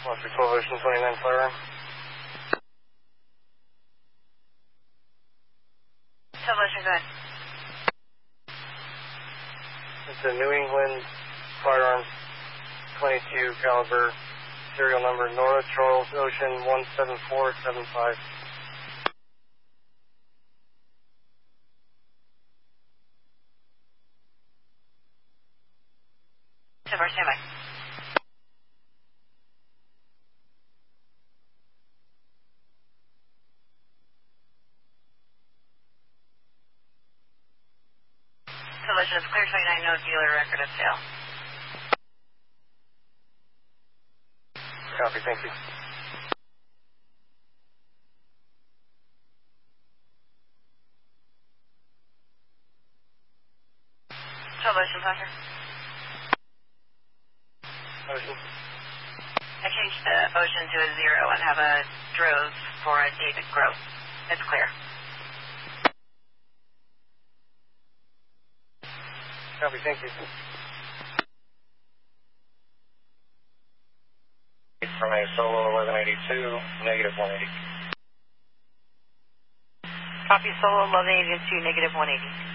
Oscar 12 Ocean 29 firearm. Ocean, go ahead. It's a New England firearms 22 caliber, serial number Nora Charles Ocean 17475. Stand by. Ocean is clear 29, no dealer record of sale. Copy, thank you. Ocean, Hunter. Ocean. I changed the Ocean to a 0 and have a drove for a David Grove. It's clear. Copy, thank you. From a Solo 1182, negative 180. Copy, Solo 1182, negative 180.